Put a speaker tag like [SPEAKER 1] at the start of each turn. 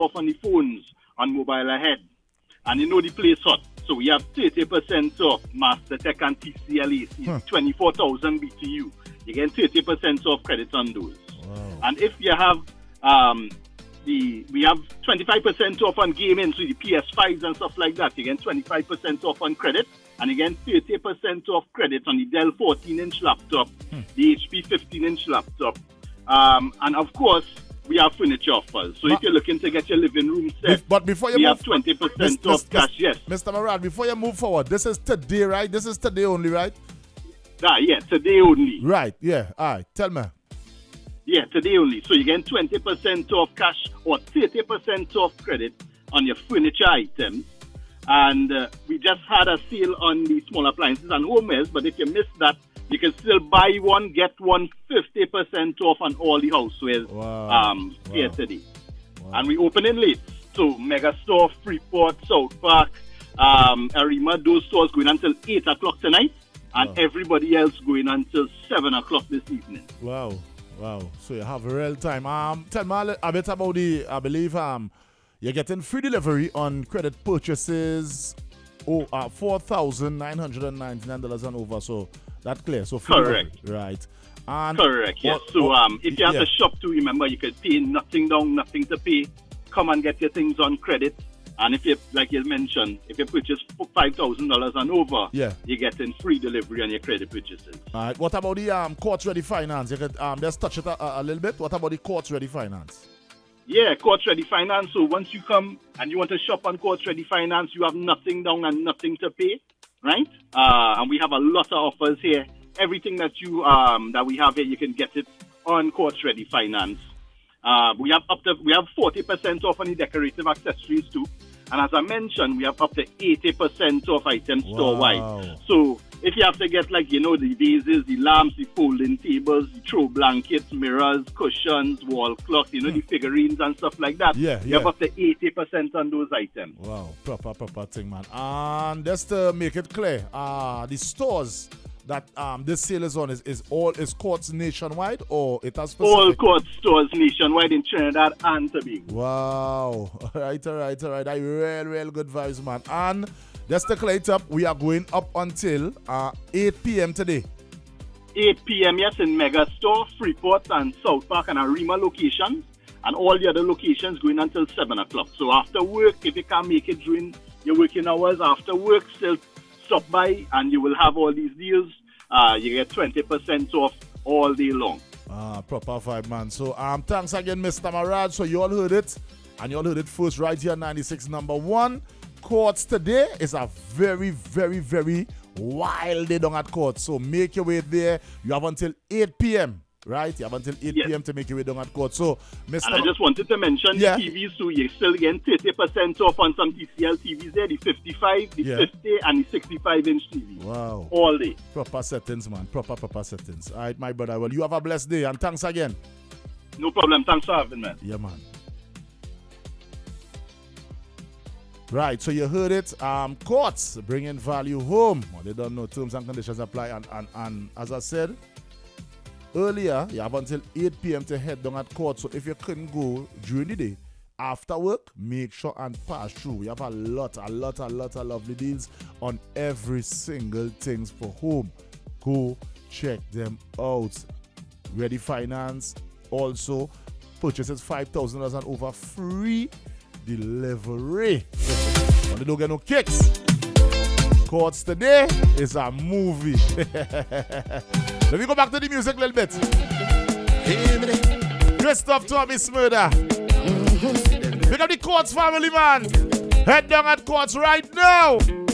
[SPEAKER 1] off on the phones on mobile ahead. And you know the place hot. So we have 30% off MasterTech and TCL 24,000 BTU. You get 30% off credit on those.
[SPEAKER 2] Wow.
[SPEAKER 1] And if you have we have 25% off on gaming, so the PS5s and stuff like that. You get 25% off on credit, and you get 30% off credit on the Dell 14-inch laptop, the HP 15-inch laptop, and of course we have furniture offers. So if you're looking to get your living room set,
[SPEAKER 2] but before you
[SPEAKER 1] we
[SPEAKER 2] move,
[SPEAKER 1] have 20% off cash. Yes,
[SPEAKER 2] Mr. Marad, before you move forward, this is today, right? This is today only, right?
[SPEAKER 1] Yeah, today only.
[SPEAKER 2] Right. Yeah. All right. Tell me.
[SPEAKER 1] Yeah, today only. So you get 20% off cash or 30% off credit on your furniture items. And we just had a sale on the small appliances and homewares, but if you missed that, you can still buy one, get one 50% off on all the housewares here today. Wow. And we open in late. So Megastore, Freeport, South Park, Arima, those stores going until 8 o'clock tonight, and everybody else going until 7 o'clock this evening.
[SPEAKER 2] Wow. So you have real time. Tell me a bit about I believe you're getting free delivery on credit purchases $4,999 and over. So that's clear. So free
[SPEAKER 1] correct.
[SPEAKER 2] Delivery, right. And
[SPEAKER 1] correct, yes. So if you have to shop too, remember you could pay nothing down, nothing to pay. Come and get your things on credit. And if you, like you mentioned, if you purchase $5,000 and over, you're getting free delivery on your credit purchases.
[SPEAKER 2] All right. What about the Quartz Ready Finance? You could just touch it a little bit. What about the Quartz Ready Finance?
[SPEAKER 1] Yeah, Quartz Ready Finance. So once you come and you want to shop on Quartz Ready Finance, you have nothing down and nothing to pay, right? And we have a lot of offers here. Everything that you that we have here, you can get it on Quartz Ready Finance. We have 40% off on the decorative accessories too. And as I mentioned, we have up to 80% off items store-wide. So if you have to get the vases, the lamps, the folding tables, the throw blankets, mirrors, cushions, wall clocks, the figurines and stuff like that, you have up to 80% on those items.
[SPEAKER 2] Wow, proper thing, man. And just to make it clear, the stores that this sale is on is Quartz nationwide, or it has specific?
[SPEAKER 1] All Quartz stores nationwide in Trinidad and Tobago.
[SPEAKER 2] Wow. All right. I real good vibes, man. And just to clear it up, we are going up until 8 p.m. today.
[SPEAKER 1] 8 p.m. yes, in Megastore, Freeport and South Park and Arima locations, and all the other locations going until 7 o'clock. So after work, if you can't make it during your working hours, after work, still stop by and you will have all these deals. You get 20% off all day long.
[SPEAKER 2] Proper vibe, man. So thanks again, Mr. Marad. So you all heard it, and you all heard it first right here, 96 number 1. Quartz today is a very, very, very wild day down at Quartz. So make your way there. You have until 8 p.m. Right? You have until 8 p.m. to make your way down at Quartz. So, Mr.
[SPEAKER 1] And I just wanted to mention the TVs too. You're still getting 30% off on some TCL TVs there, the 55, the 50, and the 65-inch TV.
[SPEAKER 2] Wow.
[SPEAKER 1] All day.
[SPEAKER 2] Proper settings, man. Proper settings. All right, my brother. Well, you have a blessed day, and thanks again.
[SPEAKER 1] No problem. Thanks for having me.
[SPEAKER 2] Yeah, man. Right, so you heard it. Quartz bringing value home. Well, they don't know terms and conditions apply. And as I said earlier, you have until 8 p.m. to head down at Quartz. So if you couldn't go during the day, after work, make sure and pass through. We have a lot of lovely deals on every single things for home. Go check them out. Ready Finance. Also, purchases $5,000 and over, free delivery. But they don't get no kicks. Quartz today is a movie. Let me go back to the music a little bit. Christoph Thomas Murder. Pick up the Quartz family, man. Head down at Quartz right now.